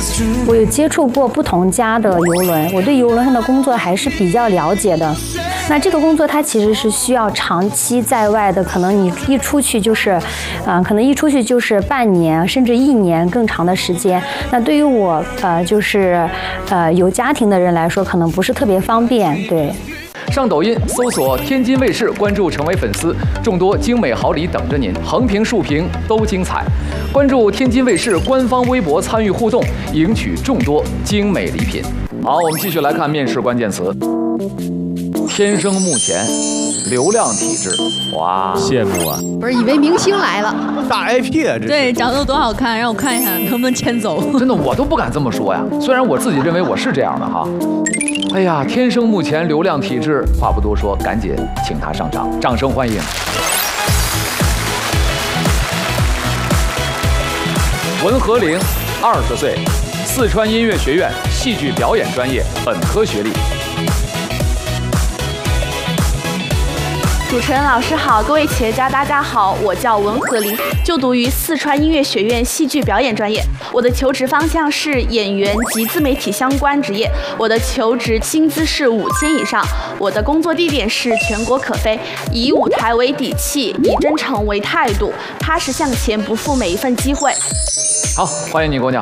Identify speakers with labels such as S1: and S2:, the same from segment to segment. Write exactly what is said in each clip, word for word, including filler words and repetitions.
S1: 我有接触过不同家的邮轮，我对邮轮上的工作还是比较了解的。那这个工作它其实是需要长期在外的，可能你一出去就是，嗯、呃，可能一出去就是半年甚至一年更长的时间。那对于我呃就是呃有家庭的人来说，可能不是特别方便，对。
S2: 上抖音搜索天津卫视，关注成为粉丝，众多精美好礼等着您，横屏竖屏都精彩。关注天津卫视官方微博参与互动，赢取众多精美礼品。好，我们继续来看面试关键词。天生目前流量体质，哇，
S3: 羡慕啊！
S4: 不是以为明星来了，
S3: 大 I P 啊，这
S5: 对，长得有多好看，让我看一下能不能牵走。
S2: 真的，我都不敢这么说呀。虽然我自己认为我是这样的哈。哎呀，天生目前流量体质，话不多说，赶紧请他上场，掌声欢迎。文和玲，二十岁，四川音乐学院戏剧表演专业本科学历。
S6: 主持人老师好，各位企业家大家好，我叫文和玲，就读于四川音乐学院戏剧表演专业。我的求职方向是演员及自媒体相关职业，我的求职薪资是五千以上，我的工作地点是全国可飞，以舞台为底气，以真诚为态度，踏实向前，不负每一份机会。
S2: 好，欢迎你姑娘。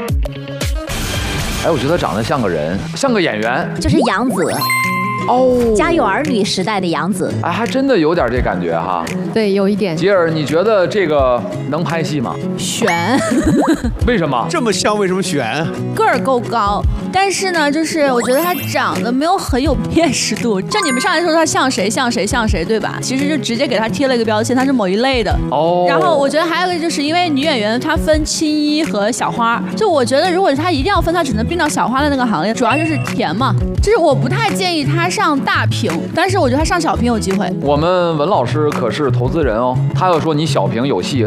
S2: 哎，我觉得长得像个人，像个演员，
S7: 就是杨紫。
S2: 哦，
S7: 家有儿女时代的杨紫，
S2: 哎，还真的有点这感觉哈。
S4: 对，有一点。
S2: 吉尔，你觉得这个能拍戏吗？
S5: 选。
S2: 为什么？
S3: 这么像，为什么选？
S5: 个儿够高，但是呢，就是我觉得他长得没有很有辨识度。就你们上来说他像谁像谁像谁，对吧？其实就直接给他贴了一个标签，他是某一类的。
S2: 哦。
S5: 然后我觉得还有一个就是因为女演员她分青衣和小花，就我觉得如果她一定要分，她只能并到小花的那个行列，主要就是甜嘛。就是我不太建议她上大屏，但是我觉得她上小屏有机会。
S2: 我们文老师可是投资人哦，他要说你小屏有戏，